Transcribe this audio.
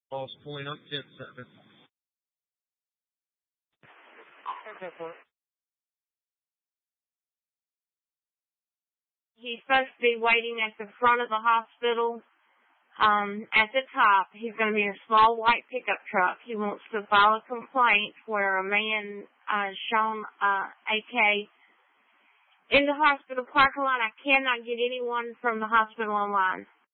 Lost point up 10-7. He's supposed to be waiting at the front of the hospital. At the top, he's going to be in a small white pickup truck. He wants to file a complaint where a man shown AK in the hospital parking lot. I cannot get anyone from the hospital online.